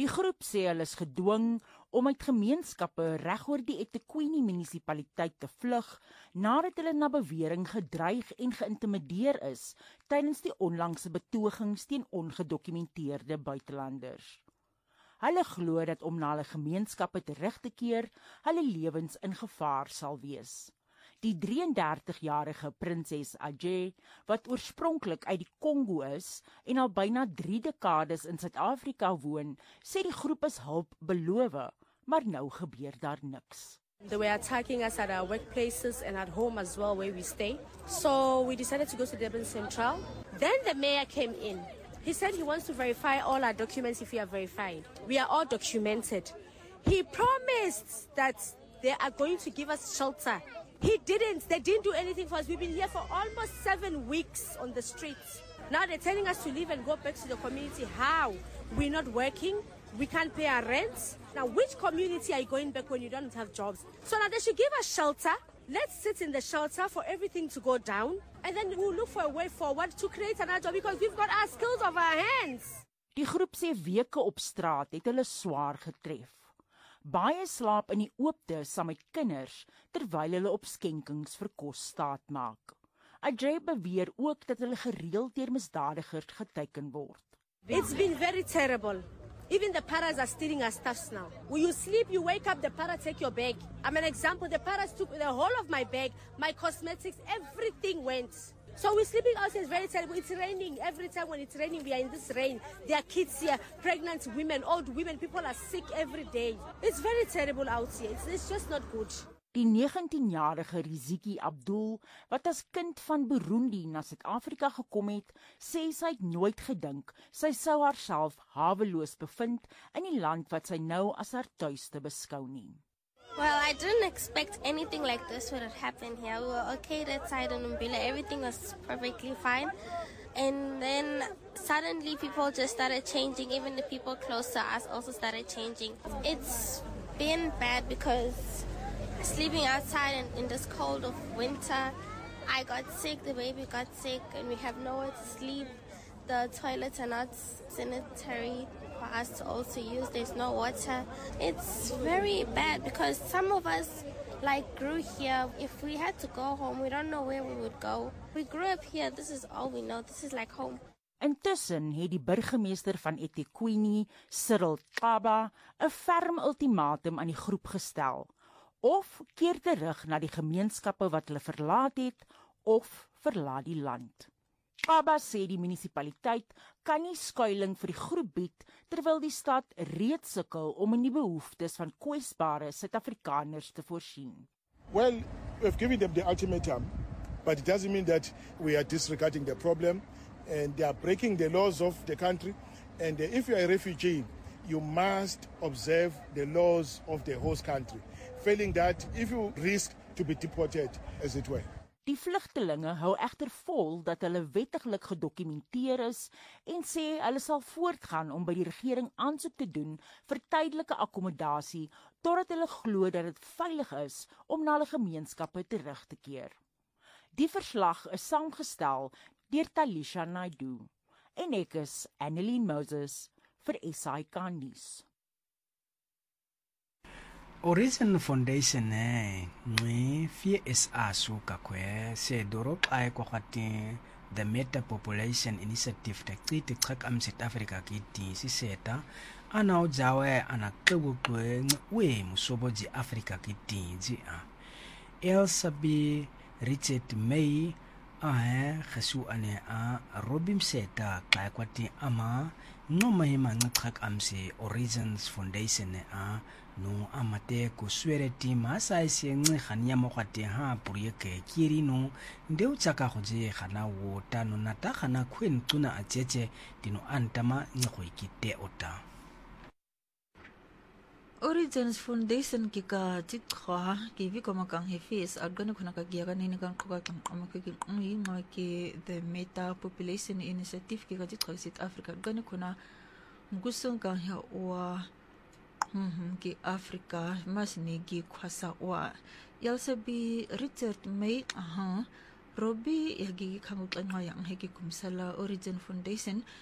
Die groep sê hulle is gedwing om uit gemeenskappe regoor die eThekwini munisipaliteit te vlug nadat hulle na bewering gedreig en geïntimideer is tydens die onlangse betogings teen ongedokumenteerde buitelanders. Hulle glo dat om na hulle gemeenskappe terug te keer, hulle lewens in gevaar sal wees. Die 33-jarige prinses Ajay, wat oorspronklik uit die Kongo is en al byna 3 dekades in Suid-Afrika woon, sê die groep is hulp beloof, maar nou gebeur daar niks. They were attacking us at our workplaces and at home as well where we stay. So we decided to go to Durban Central. Then the mayor came in. He said he wants to verify all our documents if we are verified. We are all documented. He promised that they are going to give us shelter. He didn't. They didn't do anything for us. We've been here for almost 7 weeks on the streets. Now they're telling us to leave and go back to the community. How? We're not working. We can't pay our rents. Now, which community are you going back when you don't have jobs? So now they should give us shelter. Let's sit in the shelter for everything to go down. And then we'll look for a way forward to create another job because we've got our skills of our hands. Die groep sê weke op straat het hulle swaar getref. Baie slaap in die oopte saam met kinders terwyl hulle op skenkings vir kos staatmaak. Ajay beweer ook dat hulle gereeld deur misdadigers geteken word. It's been very terrible. Even the paras are stealing our stuffs now. When you sleep, you wake up, the para take your bag. I'm an example. The paras took the whole of my bag, my cosmetics, everything went. So we're sleeping outside, it's very terrible. It's raining. Every time when it's raining, we are in this rain. There are kids here, pregnant women, old women. People are sick every day. It's very terrible out here. It's just not good. Die 19-jarige Riziki Abdul, wat as kind van Burundi na Suid-Afrika gekom het, sê sy het nooit gedink sy sou haarself haweloos bevind in die land wat sy nou as haar tuiste beskou nie. Well, I didn't expect anything like this would happen here. We were okay that side in Umbila. Everything was perfectly fine. And then suddenly people just started changing. Even the people close to us also started changing. It's been bad because sleeping outside in this cold of winter, I got sick, the baby got sick, and we have nowhere to sleep. The toilets are not sanitary for us to also use. There's no water. It's very bad because some of us grew here. If we had to go home, we don't know where we would go. We grew up here. This is all we know. This is like home. Intussen het die burgemeester van eThekwini, Cyril Xaba, 'n ferm ultimatum aan die groep gestel. Of keer terug na die gemeenskappe wat hulle verlaat het, of verlaat die land. Xaba sê die munisipaliteit kan nie skuiling vir die groep bied, terwyl die stad reeds sukkel om in die behoeftes van kwesbare Suid-Afrikaners te voorsien. Well, we've given them the ultimatum, but it doesn't mean that we are disregarding the problem, and they are breaking the laws of the country, and if you are a refugee, you must observe the laws of the host country. Failing that, if you risk to be deported, as it were. Die vlugtelinge hou egter vol dat hulle wettiglik gedokumenteer is en sê hulle sal voortgaan om by die regering aansoek te doen vir tydelike akkommodasie totdat hulle glo dat dit veilig is om na hulle gemeenskappe terug te keer. Die verslag is saamgestel deur Talisha Naidu en ek is Annelien Moses vir SAK Nuus. Horizon Foundation ngci FSA suka kwe se dorop ay ko khati the Meta Population Initiative taqiti qhaq am South Africa kiti siseta ana ujawe ana qebuqwe we musoboji Africa kiti ji a Elsabi Richard May khasu ane a Robin Seta xa kwati ama noma hima qhaq am se Horizons Foundation no amate ko swereti masa ise nci khania mo khate ha purieke kirino ndeu tsaka khoje khana wota no nata khana khwen tuna acheche dino antama ngkhoi kite ota Origins Foundation kika tikha kivi koma kang hefis agana khona ka giya kanini kang khoka kang amake ki the Meta Population Initiative kika tikha South Africa agana khona ngusong kang ya wa ki Afrika masni gi khwasa wa yalsabi Richard May Robi yagi khangutla ngayang heki kumsala Origin Foundation